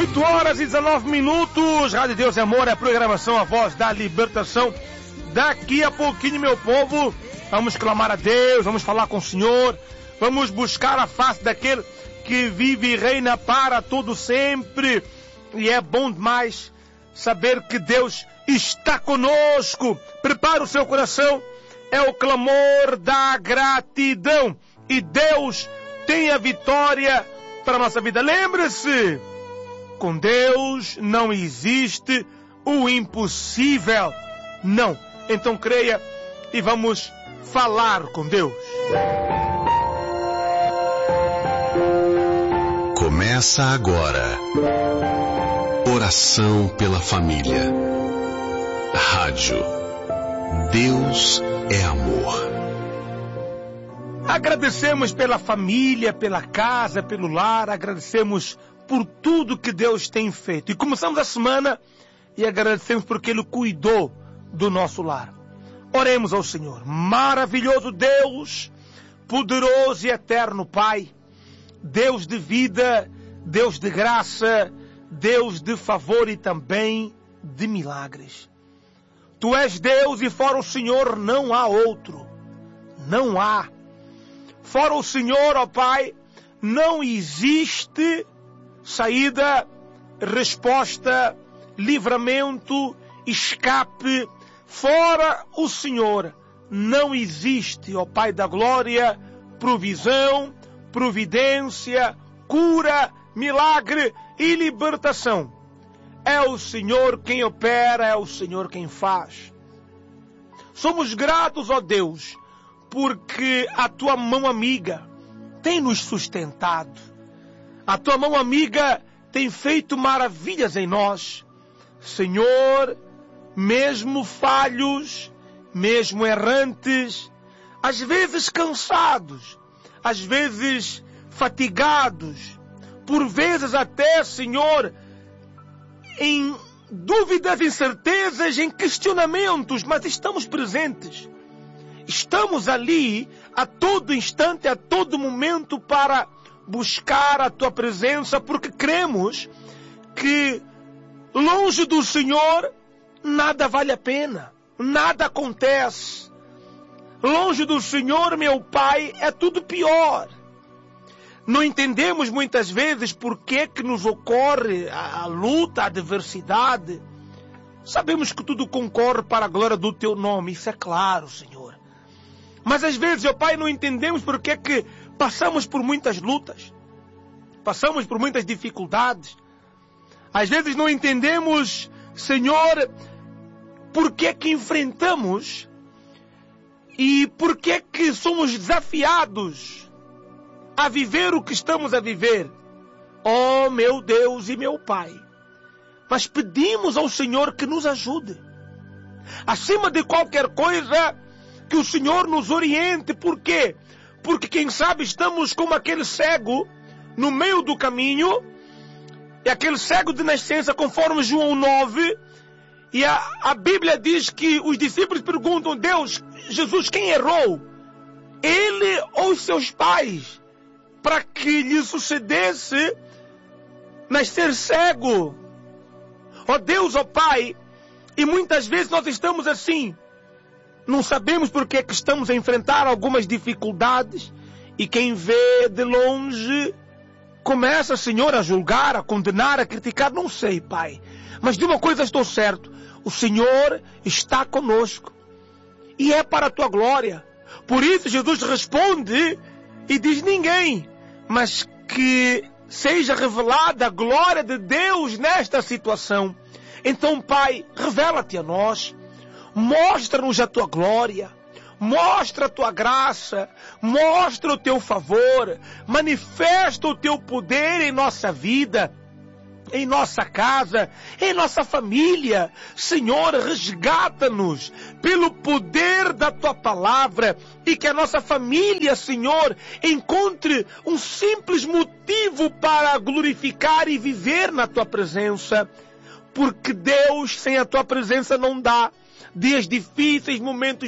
8h19. Rádio Deus é Amor, é a programação A Voz da Libertação. Daqui a pouquinho, meu povo, vamos clamar a Deus, vamos falar com o Senhor, vamos buscar a face daquele que vive e reina para todo sempre. E é bom demais saber que Deus está conosco. Prepara o seu coração, é o clamor da gratidão. E Deus tem a vitória para a nossa vida. Lembre-se, com Deus não existe o impossível. Não. Então creia e vamos falar com Deus. Começa agora. Oração pela família. Rádio Deus é Amor. Agradecemos pela família, pela casa, pelo lar. Agradecemos por tudo que Deus tem feito. E começamos a semana e agradecemos porque Ele cuidou do nosso lar. Oremos ao Senhor. Maravilhoso Deus, poderoso e eterno Pai, Deus de vida, Deus de graça, Deus de favor e também de milagres. Tu és Deus e fora o Senhor não há outro. Não há. Fora o Senhor, ó Pai, não existe saída, resposta, livramento, escape. Fora o Senhor não existe, ó Pai da glória, provisão, providência, cura, milagre e libertação. É o Senhor quem opera, é o Senhor quem faz. Somos gratos, ó Deus, porque a Tua mão amiga tem nos sustentado. A Tua mão amiga tem feito maravilhas em nós. Senhor, mesmo falhos, mesmo errantes, às vezes cansados, às vezes fatigados, por vezes até, Senhor, em dúvidas, incertezas, em questionamentos, mas estamos presentes. Estamos ali a todo instante, a todo momento para buscar a Tua presença, porque cremos que longe do Senhor nada vale a pena, nada acontece. Longe do Senhor, meu Pai, é tudo pior. Não entendemos muitas vezes por que nos ocorre a luta, a adversidade. Sabemos que tudo concorre para a glória do Teu nome, isso é claro, Senhor. Mas às vezes, meu Pai, não entendemos por que passamos por muitas lutas, passamos por muitas dificuldades. Às vezes não entendemos, Senhor, por que enfrentamos e por que somos desafiados a viver o que estamos a viver. Oh, meu Deus e meu Pai, mas pedimos ao Senhor que nos ajude. Acima de qualquer coisa, que o Senhor nos oriente. Por quê? Porque quem sabe estamos como aquele cego no meio do caminho, e aquele cego de nascença, conforme João 9, e a Bíblia diz que os discípulos perguntam: Deus, Jesus, quem errou? Ele ou os seus pais? Para que lhe sucedesse nascer cego. Ó Deus, ó Pai, e muitas vezes nós estamos assim, não sabemos por que estamos a enfrentar algumas dificuldades, e quem vê de longe começa, Senhor, a julgar, a condenar, a criticar. Não sei, Pai, mas de uma coisa estou certo: o Senhor está conosco e é para a Tua glória. Por isso Jesus responde e diz: ninguém, mas que seja revelada a glória de Deus nesta situação. Então, Pai, revela-te a nós, mostra-nos a Tua glória, mostra a Tua graça, mostra o Teu favor, manifesta o Teu poder em nossa vida, em nossa casa, em nossa família. Senhor, resgata-nos pelo poder da Tua palavra, e que a nossa família, Senhor, encontre um simples motivo para glorificar e viver na Tua presença. Porque Deus, sem a Tua presença não dá. Dias difíceis,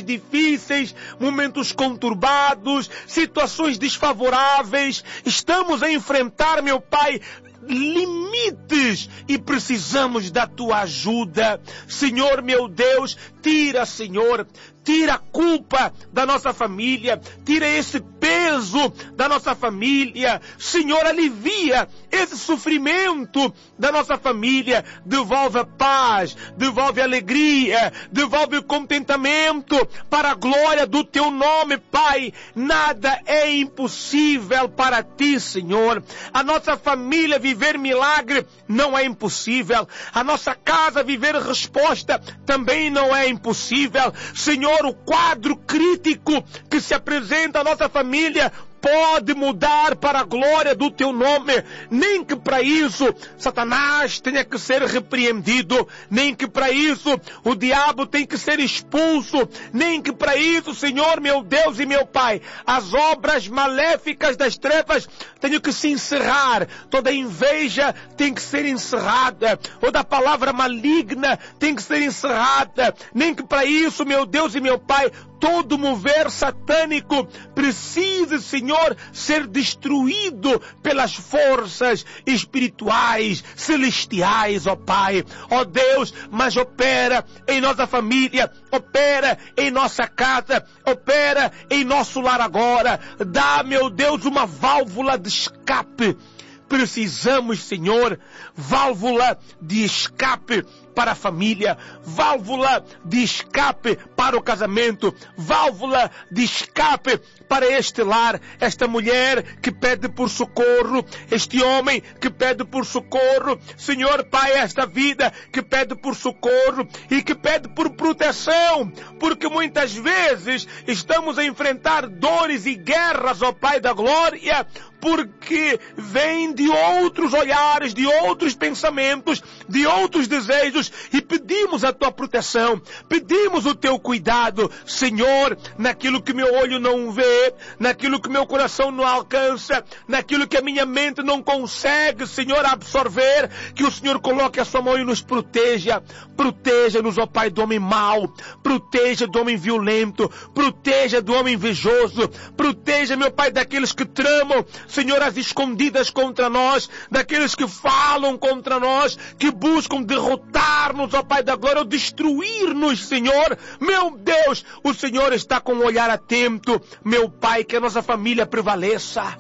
momentos conturbados, situações desfavoráveis, estamos a enfrentar, meu Pai, limites e precisamos da tua ajuda. Senhor meu Deus, tira a culpa da nossa família, tira esse peso da nossa família. Senhor, alivia esse sofrimento da nossa família, devolve a paz, devolve a alegria, devolve o contentamento para a glória do teu nome, Pai. Nada é impossível para ti, Senhor. A nossa família viver milagre não é impossível. A nossa casa viver resposta também não é impossível. Senhor, o quadro crítico que se apresenta à nossa família pode mudar para a glória do teu nome. Nem que para isso Satanás tenha que ser repreendido, nem que para isso o diabo tenha que ser expulso, nem que para isso, Senhor meu Deus e meu Pai, as obras maléficas das trevas tenham que se encerrar, toda inveja tem que ser encerrada, toda palavra maligna tem que ser encerrada, nem que para isso, meu Deus e meu Pai, todo mover satânico precisa, Senhor, ser destruído pelas forças espirituais, celestiais, ó Pai. Ó Deus, mas opera em nossa família, opera em nossa casa, opera em nosso lar agora. Dá, meu Deus, uma válvula de escape. Precisamos, Senhor, válvula de escape para a família, válvula de escape para o casamento, válvula de escape para este lar, esta mulher que pede por socorro, este homem que pede por socorro, Senhor Pai, esta vida que pede por socorro e que pede por proteção, porque muitas vezes estamos a enfrentar dores e guerras, ó Pai da glória, porque vem de outros olhares, de outros pensamentos, de outros desejos, e pedimos a tua proteção, pedimos o teu cuidado, Senhor, naquilo que meu olho não vê, naquilo que meu coração não alcança, naquilo que a minha mente não consegue, Senhor, absorver, que o Senhor coloque a sua mão e nos proteja. Proteja-nos, ó Pai, do homem mau, proteja do homem violento, proteja do homem invejoso, proteja, meu Pai, daqueles que tramam, Senhor, as escondidas contra nós, daqueles que falam contra nós, que buscam derrotar-nos, ó Pai da glória, ou destruir-nos, Senhor. Meu Deus, o Senhor está com um olhar atento, meu Pai, que a nossa família prevaleça,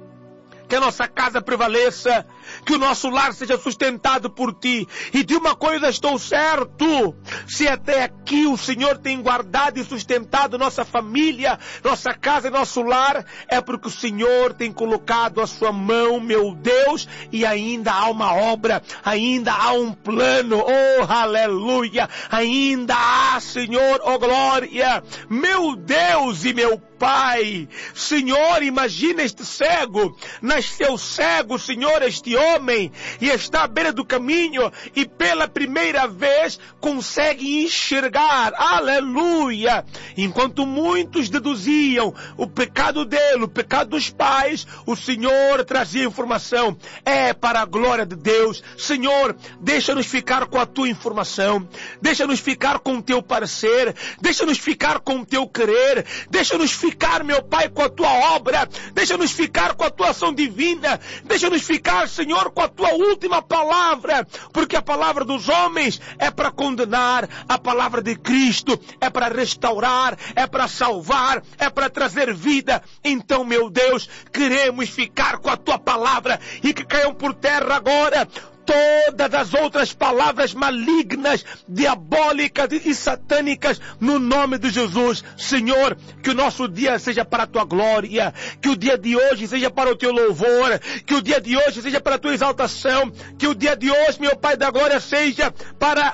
que a nossa casa prevaleça, que o nosso lar seja sustentado por Ti. E de uma coisa estou certo, se até aqui o Senhor tem guardado e sustentado nossa família, nossa casa e nosso lar, é porque o Senhor tem colocado a sua mão, meu Deus, e ainda há uma obra, ainda há um plano, oh aleluia, ainda há, Senhor, oh glória, meu Deus e meu Pai. Senhor, imagina este cego, nasceu cego, Senhor, este homem, e está à beira do caminho, e pela primeira vez consegue enxergar, aleluia, enquanto muitos deduziam o pecado dele, o pecado dos pais, o Senhor trazia informação, é para a glória de Deus. Senhor, deixa-nos ficar com a tua informação, deixa-nos ficar com o teu parecer, deixa-nos ficar com o teu querer, deixa-nos ficar, meu Pai, com a tua obra, deixa-nos ficar com a tua ação divina, deixa-nos ficar, Senhor, com a tua última palavra, porque a palavra dos homens é para condenar, a palavra de Cristo é para restaurar, é para salvar, é para trazer vida. Então, meu Deus, queremos ficar com a tua palavra e que caiam por terra agora todas as outras palavras malignas, diabólicas e satânicas, no nome de Jesus. Senhor, que o nosso dia seja para a tua glória, que o dia de hoje seja para o teu louvor, que o dia de hoje seja para a tua exaltação, que o dia de hoje, meu Pai da glória, seja para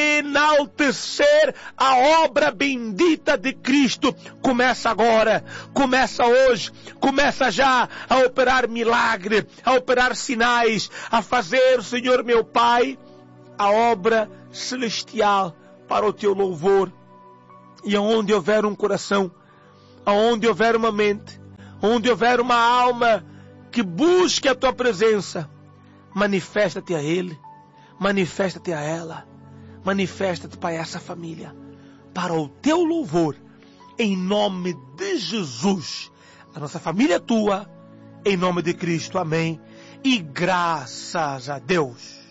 enaltecer a obra bendita de Cristo. Começa agora, começa hoje, começa já a operar milagre, a operar sinais, a fazer, Senhor meu Pai, a obra celestial para o teu louvor. E aonde houver um coração, aonde houver uma mente, onde houver uma alma que busque a tua presença, manifesta-te a ele, manifesta-te a ela, manifesta-te para essa família, para o teu louvor, em nome de Jesus. A nossa família é tua, em nome de Cristo, amém e graças a Deus.